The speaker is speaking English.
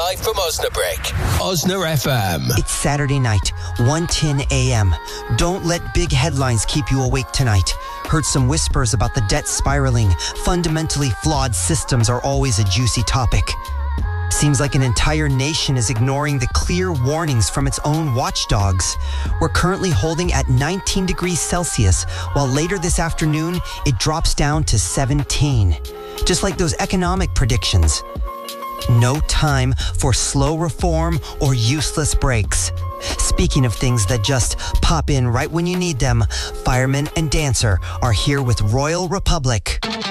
live from Osnabrück. Osna FM. It's Saturday night, 1:10 a.m. Don't let big headlines keep you awake tonight. Heard some whispers about the debt spiraling. Fundamentally flawed systems are always a juicy topic. Seems like an entire nation is ignoring the clear warnings from its own watchdogs. We're currently holding at 19 degrees Celsius, while later this afternoon, it drops down to 17. Just like those economic predictions. No time for slow reform or useless breaks. Speaking of things that just pop in right when you need them, Fireman and Dancer are here with Royal Republic.